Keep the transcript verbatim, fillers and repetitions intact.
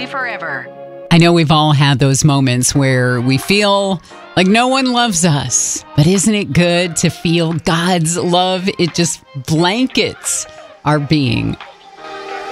family forever. I know we've all had those moments where we feel like no one loves us, but isn't it good to feel God's love? It just blankets our being.